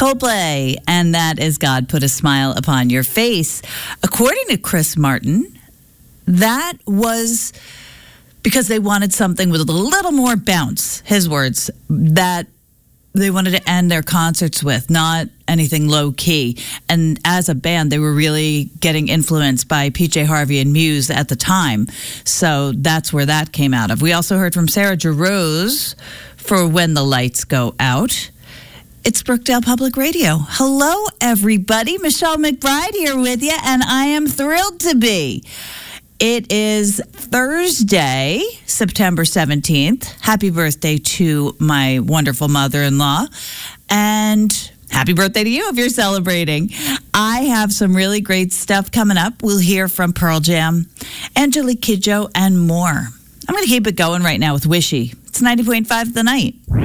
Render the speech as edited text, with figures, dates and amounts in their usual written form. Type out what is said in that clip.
Coldplay, and that is God Put a Smile Upon Your Face. According to Chris Martin, that was because they wanted something with a little more bounce, his words, that they wanted to end their concerts with, not anything low key. And as a band, they were really getting influenced by PJ Harvey and Muse at the time. So that's where that came out of. We also heard from Sarah Jarosz for When the Lights Go Out. It's Brookdale Public Radio. Hello, everybody. Michelle McBride here with you, and I am thrilled to be. It is Thursday, September 17th. Happy birthday to my wonderful mother-in-law. And happy birthday to you if you're celebrating. I have some really great stuff coming up. We'll hear from Pearl Jam, Angelique Kidjo, and more. I'm going to keep it going right now with Wishy. It's 90.5 The Night.